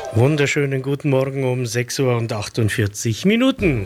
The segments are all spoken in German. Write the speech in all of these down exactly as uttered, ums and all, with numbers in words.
Wunderschönen guten Morgen um sechs Uhr und achtundvierzig Minuten.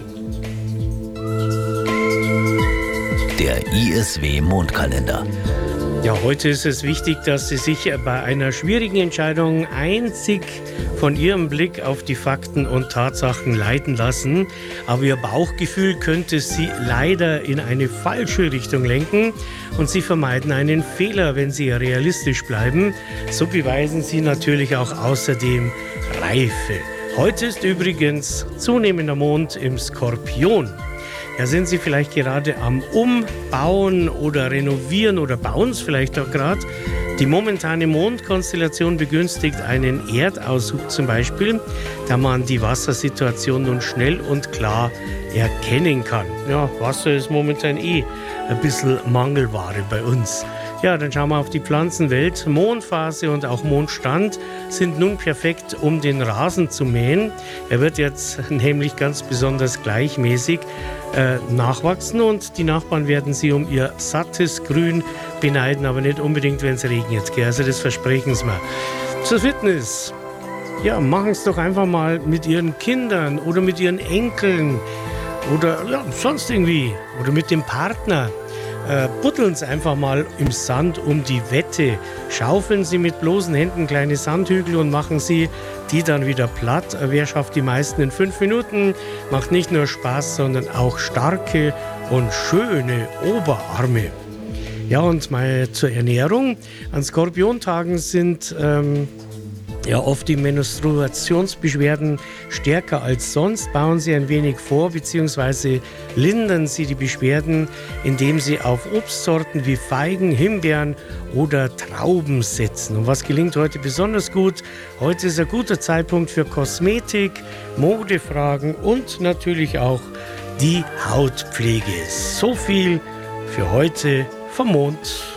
Der I S W-Mondkalender. Ja, heute ist es wichtig, dass Sie sich bei einer schwierigen Entscheidung einzig von Ihrem Blick auf die Fakten und Tatsachen leiten lassen. Aber Ihr Bauchgefühl könnte Sie leider in eine falsche Richtung lenken und Sie vermeiden einen Fehler, wenn Sie realistisch bleiben. So beweisen Sie natürlich auch außerdem Reife. Heute ist übrigens zunehmender Mond im Skorpion. Ja, sind Sie vielleicht gerade am Umbauen oder Renovieren oder bauen es vielleicht auch gerade? Die momentane Mondkonstellation begünstigt einen Erdaushub zum Beispiel, da man die Wassersituation nun schnell und klar erkennen kann. Ja, Wasser ist momentan eh ein bisschen Mangelware bei uns. Ja, dann schauen wir auf die Pflanzenwelt. Mondphase und auch Mondstand sind nun perfekt, um den Rasen zu mähen. Er wird jetzt nämlich ganz besonders gleichmäßig äh, nachwachsen und die Nachbarn werden sie um ihr sattes Grün beneiden, aber nicht unbedingt, wenn es regnet. Gell? Also das versprechen sie mir. Zur Fitness. Ja, machen es doch einfach mal mit ihren Kindern oder mit ihren Enkeln oder ja, sonst irgendwie oder mit dem Partner. Äh, buddeln Sie einfach mal im Sand um die Wette. Schaufeln Sie mit bloßen Händen kleine Sandhügel und machen Sie die dann wieder platt. Wer schafft die meisten in fünf Minuten? Macht nicht nur Spaß, sondern auch starke und schöne Oberarme. Ja, und mal zur Ernährung. An Skorpiontagen sind ähm, ja oft die Menstruationsbeschwerden stärker als sonst. Bauen Sie ein wenig vor bzw. lindern Sie die Beschwerden, indem Sie auf Obstsorten wie Feigen, Himbeeren oder Trauben setzen. Und was gelingt heute besonders gut? Heute ist ein guter Zeitpunkt für Kosmetik, Modefragen und natürlich auch die Hautpflege. So viel für heute vom Mond.